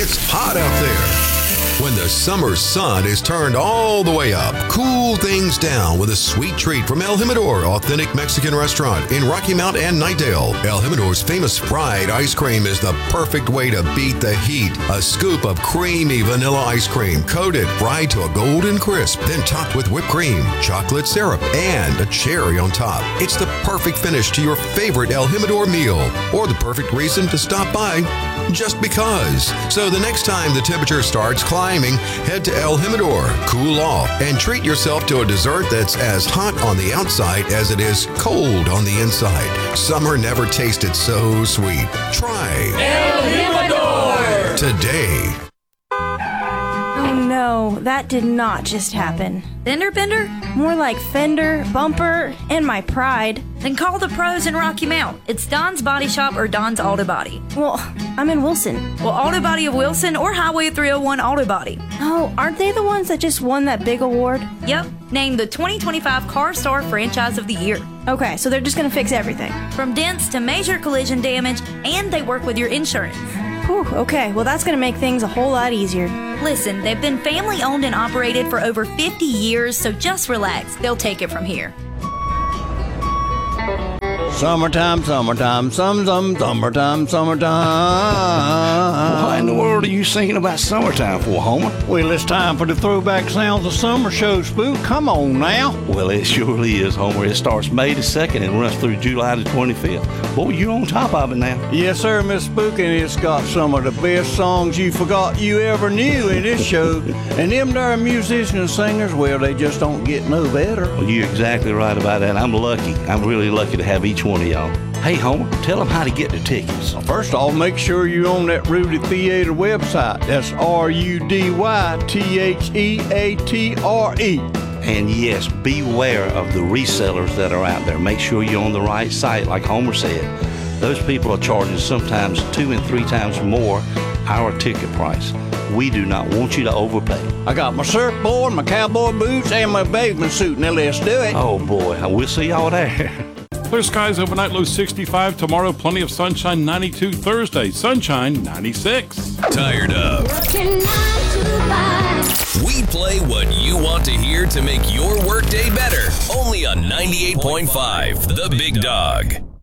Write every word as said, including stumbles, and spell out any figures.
It's hot out there. When the summer sun is turned all the way up, cool things down with a sweet treat from El Jimador Authentic Mexican Restaurant in Rocky Mount and Nightdale. El Jimador's famous fried ice cream is the perfect way to beat the heat. A scoop of creamy vanilla ice cream, coated, fried to a golden crisp, then topped with whipped cream, chocolate syrup, and a cherry on top. It's the perfect finish to your favorite El Jimador meal, or the perfect reason to stop by just because. So the next time the temperature starts climbing, head to El Jimador, cool off, and treat yourself to a dessert that's as hot on the outside as it is cold on the inside. Summer never tasted so sweet. Try El Jimador today. Oh no, that did not just happen. Fender bender? More like fender, bumper, and my pride. Then call the pros in Rocky Mount. It's Don's Body Shop or Don's Auto Body. Well, I'm in Wilson. Well, Auto Body of Wilson or Highway three oh one Auto Body. Oh, aren't they the ones that just won that big award? Yep, named the twenty twenty-five Car Star Franchise of the Year. Okay, so they're just gonna fix everything. From dents to major collision damage, and they work with your insurance. Whew, okay, well that's gonna make things a whole lot easier. Listen, they've been family owned and operated for over fifty years, so just relax. They'll take it from here. Summertime, summertime, some, some, summertime, summertime. What in the world are you singing about summertime for, Homer? Well, it's time for the Throwback Sounds of Summer show, Spook. Come on now. Well, it surely is, Homer. It starts May the second and runs through July the twenty-fifth. Boy, you're on top of it now. Yes, sir, Miss Spook, and it's got some of the best songs you forgot you ever knew in this show. And them there musicians and singers, well, they just don't get no better. Well, you're exactly right about that. I'm lucky. I'm really lucky to have each one of y'all. Hey, Homer, tell them how to get the tickets. First off, make sure you're on that Rudy Theater website. That's R U D Y T H E A T R E. And yes, beware of the resellers that are out there. Make sure you're on the right site, like Homer said. Those people are charging sometimes two and three times more our ticket price. We do not want you to overpay. I got my surfboard, my cowboy boots, and my bathing suit. Now let's do it. Oh boy, we'll see y'all there. Clear skies overnight, low sixty-five. Tomorrow, plenty of sunshine, ninety-two. Thursday, sunshine, ninety-six. Tired of? We play what you want to hear to make your workday better. Only on ninety-eight point five, The Big Dog.